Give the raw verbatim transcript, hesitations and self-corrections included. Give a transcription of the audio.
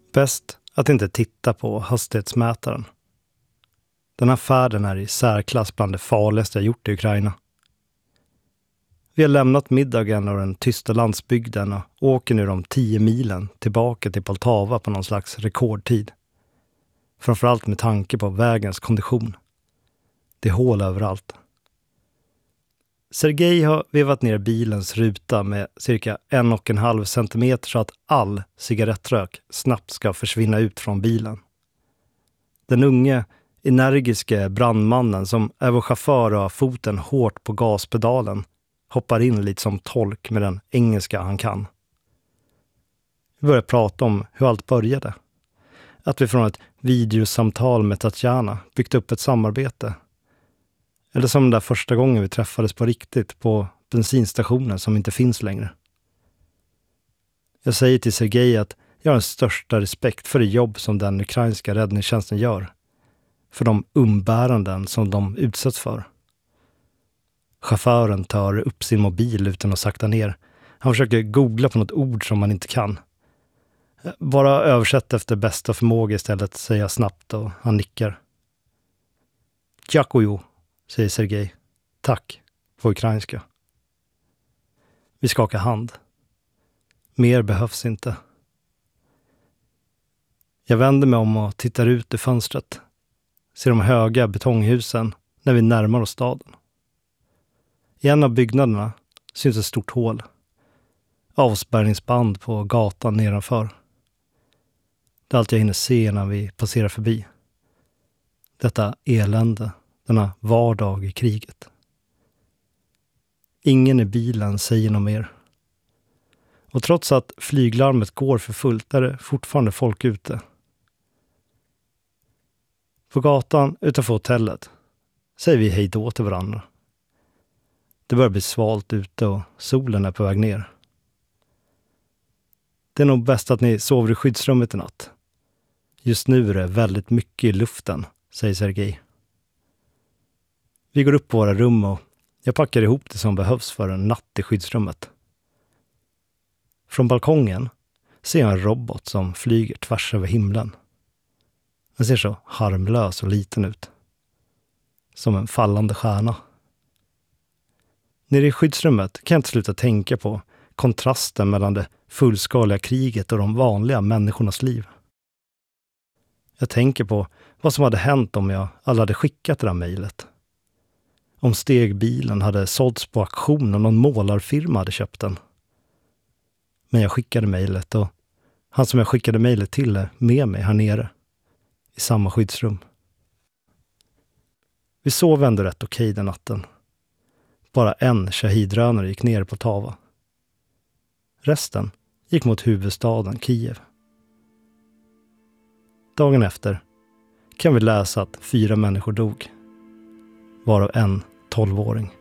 Bäst att inte titta på hastighetsmätaren. Den här färden är i särklass bland det farligaste jag gjort i Ukraina. Vi har lämnat middagen och den tysta landsbygden och åker nu de tio milen tillbaka till Poltava på någon slags rekordtid. Framförallt med tanke på vägens kondition. Det är hål överallt. Sergej har vevat ner bilens ruta med cirka en och en halv centimeter så att all cigarettrök snabbt ska försvinna ut från bilen. Den unge, energiske brandmannen som är vår chaufför och har foten hårt på gaspedalen hoppar in lite som tolk med den engelska han kan. Vi börjar prata om hur allt började. Att vi från ett videosamtal med Tatjana byggt upp ett samarbete. Eller som den där första gången vi träffades på riktigt på bensinstationen som inte finns längre. Jag säger till Sergej att jag har den största respekt för det jobb som den ukrainska räddningstjänsten gör. För de umbäranden som de utsätts för. Chauffören tar upp sin mobil utan att sakta ner. Han försöker googla på något ord som man inte kan. Bara översätt efter bästa förmåga istället, säger jag snabbt och han nickar. Djakojo, säger Sergej. Tack, på ukrainska. Vi skakar hand. Mer behövs inte. Jag vänder mig om och tittar ut ur fönstret. Ser de höga betonghusen när vi närmar oss staden. I en av byggnaderna syns ett stort hål. Avspärrningsband på gatan nedanför. Det är allt jag hinner se när vi passerar förbi. Detta elände, denna vardag i kriget. Ingen i bilen säger något mer. Och trots att flyglarmet går för fullt är det fortfarande folk ute. På gatan utanför hotellet säger vi hej då till varandra. Det börjar bli svalt ute och solen är på väg ner. Det är nog bäst att ni sover i skyddsrummet i natt. Just nu är det väldigt mycket i luften, säger Sergej. Vi går upp på våra rum och jag packar ihop det som behövs för en natt i skyddsrummet. Från balkongen ser jag en robot som flyger tvärs över himlen. Den ser så harmlös och liten ut. Som en fallande stjärna. Nere i skyddsrummet kan jag inte sluta tänka på kontrasten mellan det fullskaliga kriget och de vanliga människornas liv. Jag tänker på vad som hade hänt om jag alla hade skickat det där mejlet. Om stegbilen hade sålts på auktion och någon målarfirma hade köpt den. Men jag skickade mejlet och han som jag skickade mejlet till är med mig här nere. I samma skyddsrum. Vi sov ändå rätt okej den natten. Bara en shahidrönare gick ner på Tava. Resten gick mot huvudstaden Kiev. Dagen efter kan vi läsa att fyra människor dog. Varav en tolvåring.